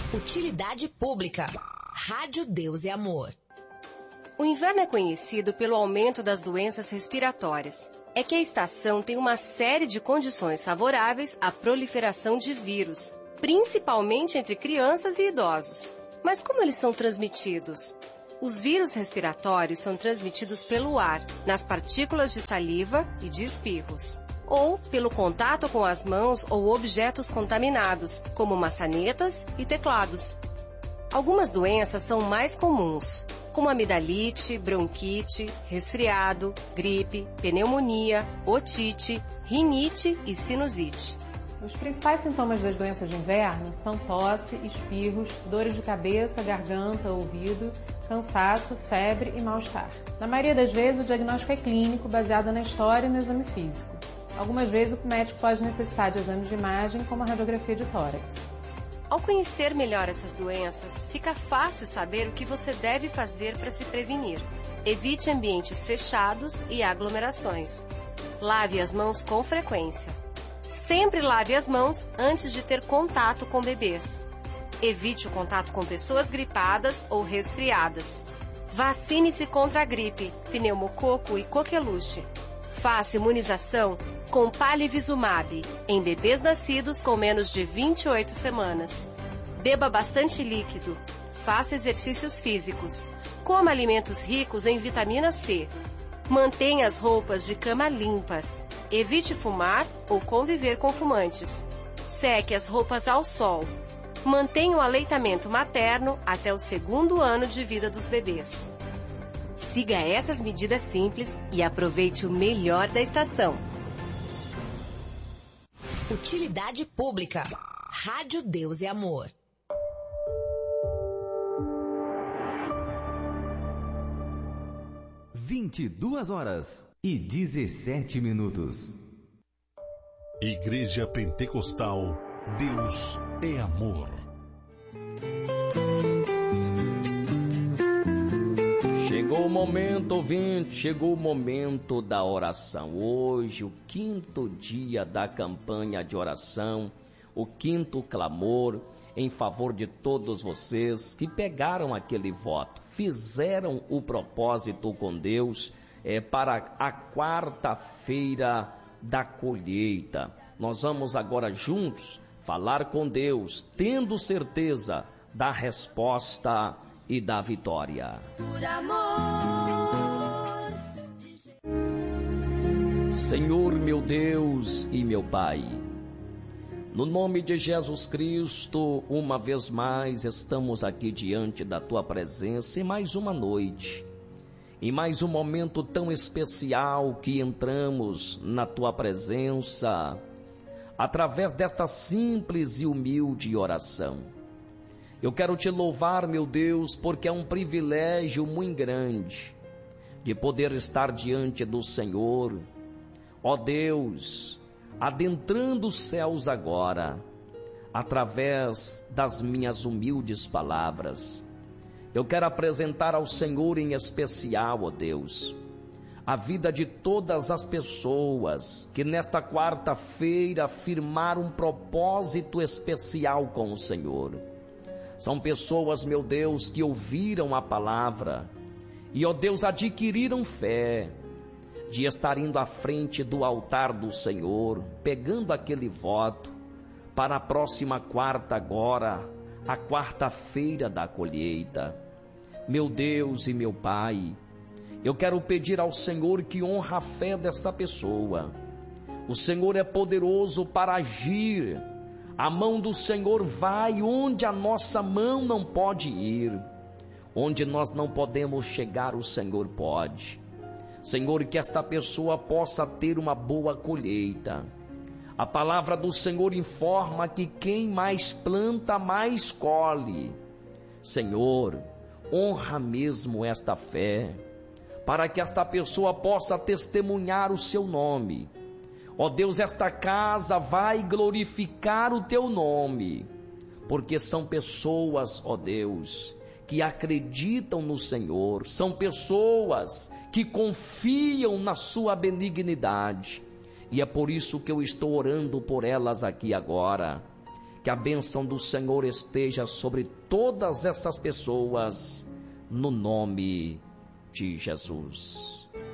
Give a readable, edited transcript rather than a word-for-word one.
Utilidade pública. Rádio Deus e Amor. O inverno é conhecido pelo aumento das doenças respiratórias. É que a estação tem uma série de condições favoráveis à proliferação de vírus, principalmente entre crianças e idosos. Mas como eles são transmitidos? Os vírus respiratórios são transmitidos pelo ar, nas partículas de saliva e de espirros, ou pelo contato com as mãos ou objetos contaminados, como maçanetas e teclados. Algumas doenças são mais comuns, como amidalite, bronquite, resfriado, gripe, pneumonia, otite, rinite e sinusite. Os principais sintomas das doenças de inverno são tosse, espirros, dores de cabeça, garganta, ouvido, cansaço, febre e mal-estar. Na maioria das vezes, o diagnóstico é clínico, baseado na história e no exame físico. Algumas vezes, o médico pode necessitar de exames de imagem, como a radiografia de tórax. Ao conhecer melhor essas doenças, fica fácil saber o que você deve fazer para se prevenir. Evite ambientes fechados e aglomerações. Lave as mãos com frequência. Sempre lave as mãos antes de ter contato com bebês. Evite o contato com pessoas gripadas ou resfriadas. Vacine-se contra a gripe, pneumococo e coqueluche. Faça imunização com Palivizumab em bebês nascidos com menos de 28 semanas. Beba bastante líquido. Faça exercícios físicos. Coma alimentos ricos em vitamina C. Mantenha as roupas de cama limpas. Evite fumar ou conviver com fumantes. Seque as roupas ao sol. Mantenha o aleitamento materno até o 2º ano de vida dos bebês. Siga essas medidas simples e aproveite o melhor da estação. Utilidade pública. Rádio Deus e Amor. (22 horas e 17 minutos). Igreja Pentecostal, Deus é Amor. Chegou o momento, ouvinte, chegou o momento da oração. Hoje, o 5º dia da campanha de oração, o 5º clamor em favor de todos vocês que pegaram aquele voto, fizeram o propósito com Deus para a quarta-feira da colheita. Nós vamos agora juntos falar com Deus, tendo certeza da resposta e da vitória. Por amor. Senhor, meu Deus e meu Pai, no nome de Jesus Cristo, uma vez mais estamos aqui diante da Tua presença em mais uma noite, em mais um momento tão especial que entramos na Tua presença, através desta simples e humilde oração. Eu quero Te louvar, meu Deus, porque é um privilégio muito grande de poder estar diante do Senhor. Ó Deus, adentrando os céus agora, através das minhas humildes palavras, eu quero apresentar ao Senhor em especial, ó Deus, a vida de todas as pessoas que nesta quarta-feira firmaram um propósito especial com o Senhor. São pessoas, meu Deus, que ouviram a palavra e, ó Deus, adquiriram fé de estar indo à frente do altar do Senhor, pegando aquele voto para a próxima quarta agora, a quarta-feira da colheita. Meu Deus e meu Pai, eu quero pedir ao Senhor que honra a fé dessa pessoa. O Senhor é poderoso para agir. A mão do Senhor vai onde a nossa mão não pode ir. Onde nós não podemos chegar, o Senhor pode. Senhor, que esta pessoa possa ter uma boa colheita. A palavra do Senhor informa que quem mais planta, mais colhe. Senhor, honra mesmo esta fé, para que esta pessoa possa testemunhar o Seu nome. Ó Deus, esta casa vai glorificar o Teu nome, porque são pessoas, ó Deus, que acreditam no Senhor, são pessoas que confiam na Sua benignidade, e é por isso que eu estou orando por elas aqui agora, Que a bênção do Senhor esteja sobre todas essas pessoas, no nome de Jesus.